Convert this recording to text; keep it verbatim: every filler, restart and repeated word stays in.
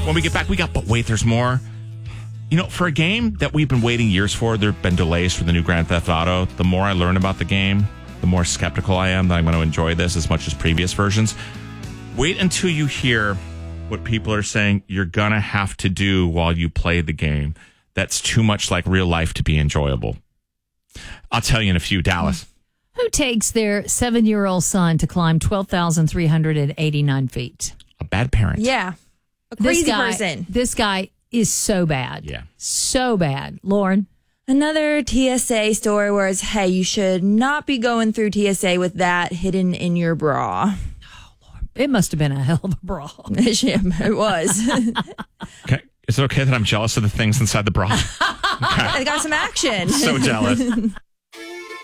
When we get back, we got, but wait, there's more. You know, for a game that we've been waiting years for, there have been delays for the new Grand Theft Auto. The more I learn about the game, the more skeptical I am that I'm going to enjoy this as much as previous versions. Wait until you hear what people are saying you're going to have to do while you play the game. That's too much like real life to be enjoyable. I'll tell you in a few. Dallas. Who takes their seven-year-old son to climb twelve thousand three hundred eighty-nine feet? A bad parent. Yeah. A crazy this guy, person. This guy is so bad. Yeah. So bad. Lauren? Another T S A story where it's, hey, you should not be going through T S A with that hidden in your bra. It must have been a hell of a bra. It was. Okay. Is it okay that I'm jealous of the things inside the bra? Okay. I got some action. So jealous.